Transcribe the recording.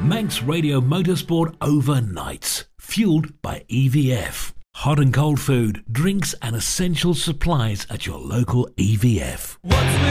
Manx Radio Motorsport Overnights, fueled by EVF. Hot and cold food, drinks and essential supplies at your local EVF.